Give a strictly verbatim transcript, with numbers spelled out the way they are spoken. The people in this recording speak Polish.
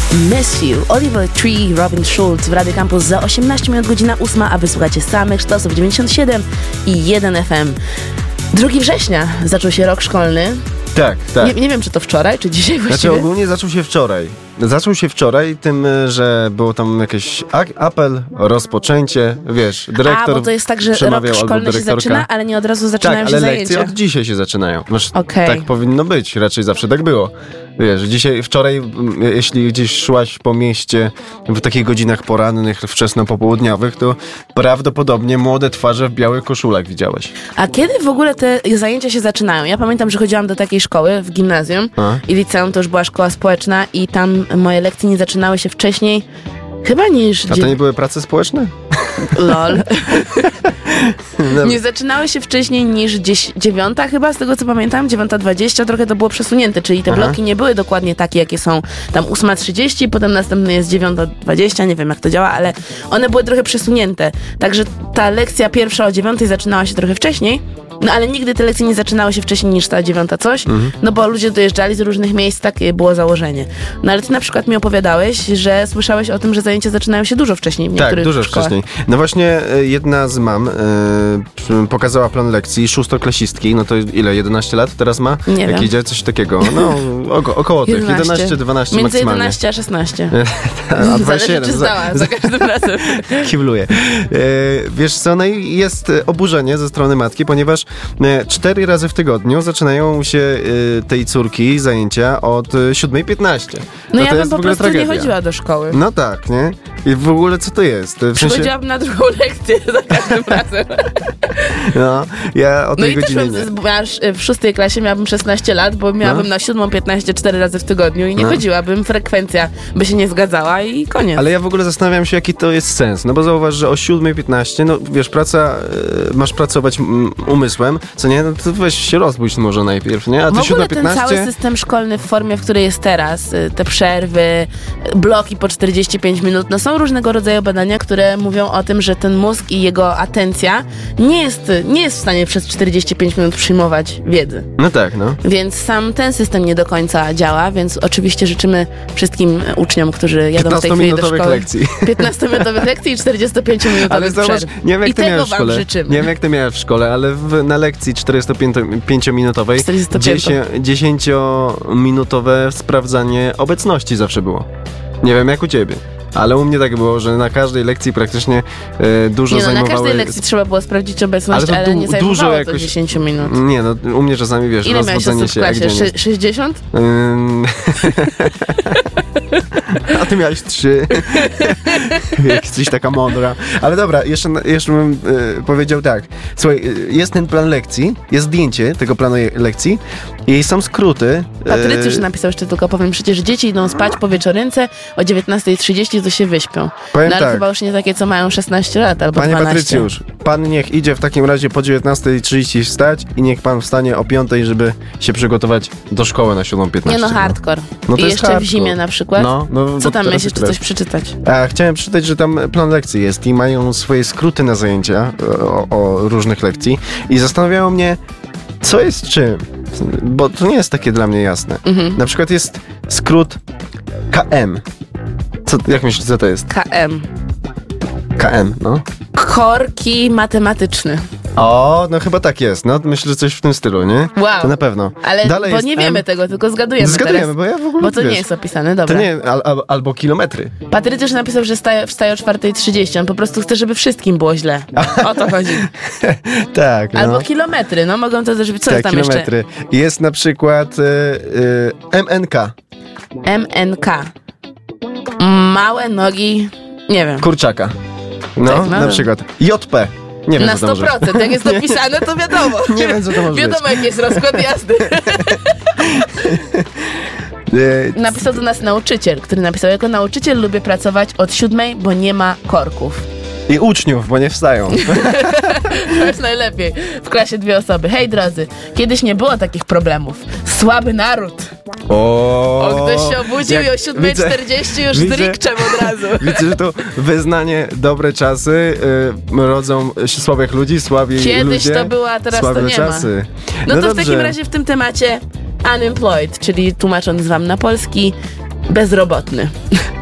Miss You, Oliver Tree, Robin Schulz w Radio Campus za osiemnaście minut, godzina ósma, a wysłuchacie samych sztosów dziewięćdziesiąt siedem i jeden F M. drugiego września zaczął się rok szkolny. Tak, tak. Nie, nie wiem, czy to wczoraj, czy dzisiaj właściwie. Znaczy ogólnie zaczął się wczoraj. Zaczął się wczoraj tym, że było tam jakiś apel, rozpoczęcie, wiesz, dyrektor A, bo to jest tak, że przemawiał, rok szkolny się zaczyna, ale nie od razu zaczynają tak, się ale zajęcia. lekcje od dzisiaj się zaczynają. Masz, okay. Tak powinno być, raczej zawsze tak było. Wiesz, dzisiaj, wczoraj, jeśli gdzieś szłaś po mieście w takich godzinach porannych, wczesno-popołudniowych, to prawdopodobnie młode twarze w białych koszulach widziałeś. A kiedy w ogóle te zajęcia się zaczynają? Ja pamiętam, że chodziłam do takiej szkoły w gimnazjum A? i liceum, to już była szkoła społeczna i tam moje lekcje nie zaczynały się wcześniej chyba niż... A to nie były prace społeczne? Lol. No. Nie zaczynały się wcześniej niż dzies- dziewiąta chyba, z tego co pamiętam, dziewiąta dwadzieścia, trochę to było przesunięte, czyli te Aha. bloki nie były dokładnie takie, jakie są tam ósma trzydzieści, potem następny jest dziewiąta dwadzieścia, nie wiem jak to działa, ale one były trochę przesunięte, także ta lekcja pierwsza o dziewiątej zaczynała się trochę wcześniej, no ale nigdy te lekcje nie zaczynały się wcześniej niż ta dziewiąta coś, mhm. no bo ludzie dojeżdżali z różnych miejsc, takie było założenie. No ale ty na przykład mi opowiadałeś, że słyszałeś o tym, że zajęcia zaczynają się dużo wcześniej w niektórych Tak, dużo szkołach. wcześniej. No właśnie jedna z mam y, pokazała plan lekcji szóstoklasistki, no to ile, jedenaście lat teraz ma? Nie Jak wiem. idzie coś takiego, no oko, około tych, jedenaście dwanaście Między maksymalnie. jedenaście a szesnaście. A dwadzieścia jeden. Zależy, czy zdała, za każdym razem. Kiwluję. Y, wiesz co, no i jest oburzenie ze strony matki, ponieważ y, cztery razy w tygodniu zaczynają się y, tej córki zajęcia od siódmej piętnaście. No, no ja bym po prostu tragedia. nie chodziła do szkoły. No tak, nie? I w ogóle co to jest? W sensie... Przychodziłam na drugą lekcję za każdym razem. No, ja o tej no godzinie i też bym, w szóstej klasie miałabym szesnaście lat, bo miałabym no. na siódmą piętnaście cztery razy w tygodniu i nie no. chodziłabym, frekwencja by się nie zgadzała i koniec. Ale ja w ogóle zastanawiam się, jaki to jest sens, no bo zauważ, że o siódmej piętnaście, no wiesz, praca, y, masz pracować m, umysłem, co nie, no to weź się rozbudź może najpierw, nie? A to siódma piętnaście... ten cały system szkolny w formie, w której jest teraz, y, te przerwy, bloki po czterdzieści pięć minut, no są różnego rodzaju badania, które mówią o tym, że ten mózg i jego atencja nie jest, nie jest w stanie przez czterdzieści pięć minut przyjmować wiedzy. No tak, no. Więc sam ten system nie do końca działa, więc oczywiście życzymy wszystkim uczniom, którzy jadą w tej chwili do szkoły lekcji. piętnastominutowych lekcji i czterdziestopięciominutowych przerw. Nie wiem, jak I ty tego miałeś w szkole. życzymy. Nie wiem, jak ty miałeś w szkole, ale w, na lekcji czterdziestopięciominutowej dziesięciominutowe sprawdzanie obecności zawsze było. Nie wiem, jak u ciebie. Ale u mnie tak było, że na każdej lekcji praktycznie e, dużo nie, no, zajmowały... na każdej lekcji trzeba było sprawdzić obecność, ale, ale du- nie zajmowało dużo to jakoś... dziesięć minut. Nie, no u mnie czasami, wiesz, ile rozwodzenie miałeś się... Ile miałeś w klasie? sześćdziesiąt? Ym... A ty miałeś trzy. Jesteś taka mądra. Ale dobra, jeszcze, jeszcze bym y, powiedział tak. Słuchaj, y, jest ten plan lekcji, jest zdjęcie tego planu lekcji i są skróty. Patrycjusz y... napisał jeszcze, tylko powiem, przecież dzieci idą spać po wieczorynce, o dziewiętnasta trzydzieści to się wyśpią. Powiem no ale tak. chyba już nie takie, co mają szesnaście lat albo Panie dwanaście. Patrycjusz, pan niech idzie w takim razie po dziewiętnasta trzydzieści wstać i niech pan wstanie o piątej, żeby się przygotować do szkoły na siódmą piętnaście. Nie no, hardcore. No to I jest jeszcze hardcore. w zimie na przykład. No, no, co tam miałeś jeszcze coś przeczytać? A, chciałem przeczytać, że tam plan lekcji jest i mają swoje skróty na zajęcia o, o różnych lekcji i zastanawiało mnie, co jest czym, bo to nie jest takie dla mnie jasne. Mhm. Na przykład jest skrót K M. Co, jak myślisz, co to jest? K M. K M, no. Korki matematyczny. O, no chyba tak jest. No myślę, że coś w tym stylu, nie? Wow. To na pewno. Ale Dalej bo nie M... wiemy tego, tylko zgadujemy Zgadujemy, teraz. bo ja w ogóle, Bo to wiesz, nie jest opisane, dobra. To nie, al, al, albo kilometry. Patrycjusz napisał, że staje, wstaje o czwarta trzydzieści. On po prostu chce, żeby wszystkim było źle. O to chodzi. Tak, no. Albo kilometry, no mogą to też być. Co tak, jest tam kilometry. jeszcze? Jest na przykład y, y, M N K. M N K. Małe nogi, nie wiem. Kurczaka. No, tak, no na przykład. J P. Nie wiem, na co to sto procent, może. jak jest dopisane, to wiadomo. Nie wiem, co to może Wiadomo, być. jaki jest rozkład jazdy. Napisał do nas nauczyciel, który napisał: jako nauczyciel lubię pracować od siódmej, bo nie ma korków. I uczniów, bo nie wstają. To jest najlepiej. W klasie dwie osoby. Hej drodzy, kiedyś nie było takich problemów. Słaby naród. O, o ktoś się obudził i o siódma czterdzieści już z rikczem od razu. Widzę, że to wyznanie dobre czasy y, rodzą słabych ludzi, słabi ludzie. Kiedyś to było, a teraz to nie czasy. ma. No, no to dobrze. w takim razie w tym temacie unemployed, czyli tłumacząc wam na polski, bezrobotny.